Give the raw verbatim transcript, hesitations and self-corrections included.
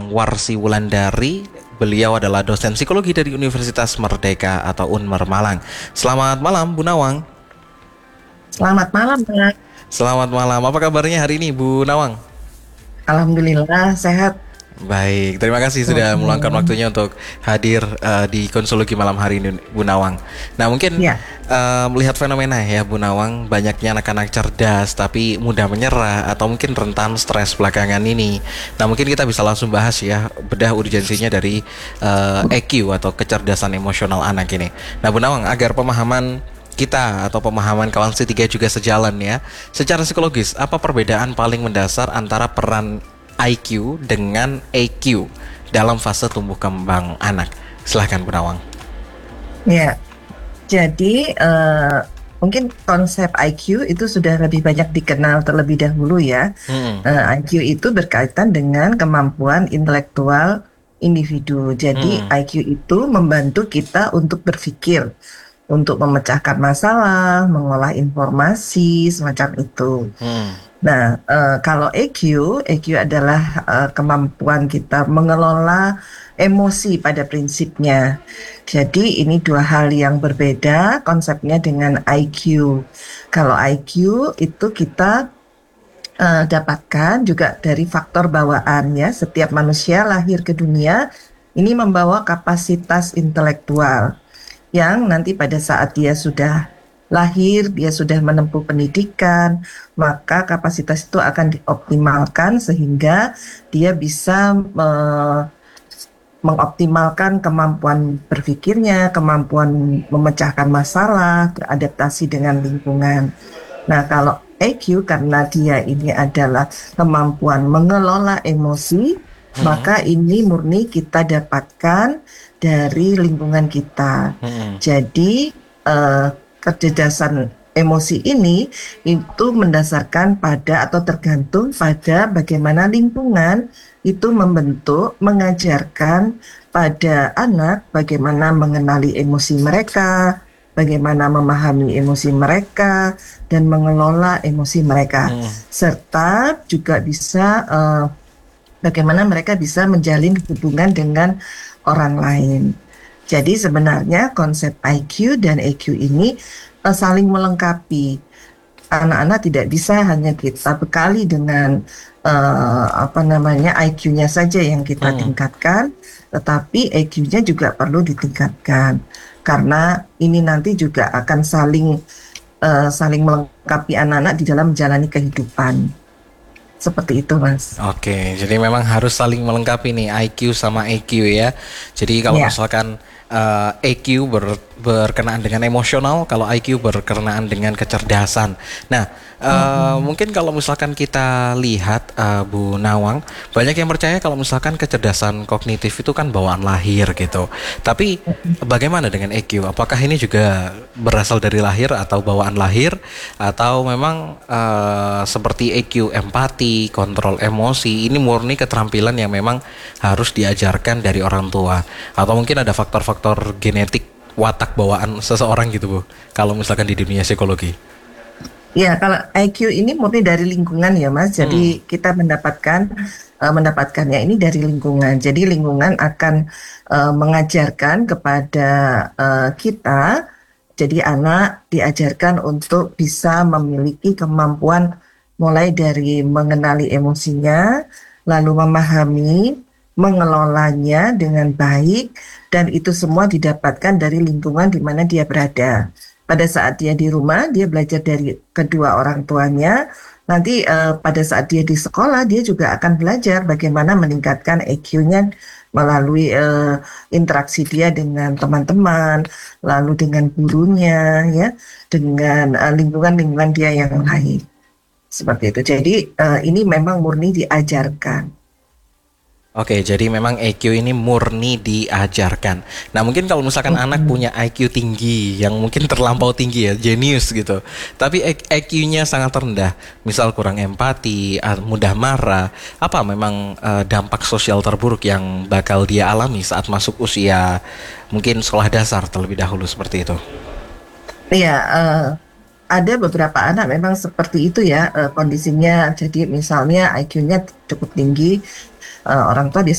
Nawang Warsi Wulandari. Beliau adalah dosen psikologi dari Universitas Merdeka atau Unmer Malang. Selamat malam Bu Nawang. Selamat malam, Pak. Selamat malam. Apa kabarnya hari ini Bu Nawang? Alhamdulillah sehat. Baik, terima kasih sudah meluangkan Mm-mm. waktunya untuk hadir uh, di Konsologi malam hari ini Bu Nawang. Nah mungkin Ya, uh, melihat fenomena ya Bu Nawang, banyaknya anak-anak cerdas tapi mudah menyerah atau mungkin rentan stres belakangan ini. Nah mungkin kita bisa langsung bahas ya, bedah urgensinya dari uh, E Q atau kecerdasan emosional anak ini. Nah Bu Nawang, agar pemahaman kita atau pemahaman kawan C tiga juga sejalan ya. Secara psikologis, apa perbedaan paling mendasar antara peran I Q dengan E Q dalam fase tumbuh kembang anak? Silahkan Bu Nawang. ya. Jadi eh, mungkin konsep I Q itu sudah lebih banyak dikenal terlebih dahulu ya. Hmm, Eh, I Q itu berkaitan dengan kemampuan intelektual individu. Jadi hmm, I Q itu membantu kita untuk berpikir, untuk memecahkan masalah, mengolah informasi, semacam itu. hmm, Nah, eh, kalau E Q, E Q adalah eh, kemampuan kita mengelola emosi pada prinsipnya. Jadi ini dua hal yang berbeda konsepnya dengan I Q. Kalau I Q itu kita eh, dapatkan juga dari faktor bawaan ya. Setiap manusia lahir ke dunia ini membawa kapasitas intelektual yang nanti pada saat dia sudah lahir, dia sudah menempuh pendidikan, maka kapasitas itu akan dioptimalkan sehingga dia bisa me- mengoptimalkan kemampuan berpikirnya, kemampuan memecahkan masalah, beradaptasi dengan lingkungan. Nah, kalau E Q karena dia ini adalah kemampuan mengelola emosi, hmm, maka ini murni kita dapatkan dari lingkungan kita. hmm, Jadi, eh, kecerdasan emosi ini itu mendasarkan pada atau tergantung pada bagaimana lingkungan itu membentuk, mengajarkan pada anak bagaimana mengenali emosi mereka, bagaimana memahami emosi mereka, dan mengelola emosi mereka, hmm. serta juga bisa eh, bagaimana mereka bisa menjalin hubungan dengan orang lain. Jadi sebenarnya konsep I Q dan E Q ini eh, saling melengkapi. Anak-anak tidak bisa hanya kita bekali dengan eh, apa namanya I Q-nya saja yang kita Hmm. tingkatkan, tetapi E Q-nya juga perlu ditingkatkan karena ini nanti juga akan saling eh, saling melengkapi anak-anak di dalam menjalani kehidupan. Seperti itu, Mas. Oke, jadi memang harus saling melengkapi nih I Q sama E Q ya. Jadi kalau Ya. misalkan uh, E Q ber- berkenaan dengan emosional, kalau I Q berkenaan dengan kecerdasan. Nah, uh, Mm-mm. mungkin kalau misalkan kita lihat uh, Bu Nawang, banyak yang percaya kalau misalkan kecerdasan kognitif itu kan bawaan lahir gitu. Tapi bagaimana dengan E Q? Apakah ini juga berasal dari lahir atau bawaan lahir, atau memang eh, seperti E Q empati, kontrol emosi, ini murni keterampilan yang memang harus diajarkan dari orang tua, atau mungkin ada faktor-faktor genetik watak bawaan seseorang gitu Bu, kalau misalkan di dunia psikologi. Ya, kalau I Q ini murni dari lingkungan ya, Mas. Jadi Hmm, kita mendapatkan eh, mendapatkannya ini dari lingkungan. Jadi lingkungan akan eh, mengajarkan kepada eh, kita. Jadi anak diajarkan untuk bisa memiliki kemampuan mulai dari mengenali emosinya, lalu memahami, mengelolanya dengan baik, dan itu semua didapatkan dari lingkungan di mana dia berada. Pada saat dia di rumah, dia belajar dari kedua orang tuanya. Nanti eh, pada saat dia di sekolah, dia juga akan belajar bagaimana meningkatkan E Q-nya melalui eh, interaksi dia dengan teman-teman, lalu dengan gurunya, ya, dengan eh, lingkungan-lingkungan dia yang lain. Seperti itu. Jadi eh, ini memang murni diajarkan. Oke, jadi memang E Q ini murni diajarkan. Nah, mungkin kalau misalkan anak Mm-mm. punya I Q tinggi, yang mungkin terlampau tinggi ya, jenius gitu. Tapi E Q-nya sangat rendah, misal kurang empati, ah, mudah marah, apa memang eh, dampak sosial terburuk yang bakal dia alami saat masuk usia mungkin sekolah dasar terlebih dahulu seperti itu? Iya, eh, ada beberapa anak memang seperti itu ya eh, kondisinya. Jadi misalnya I Q-nya cukup tinggi, eh, orang tua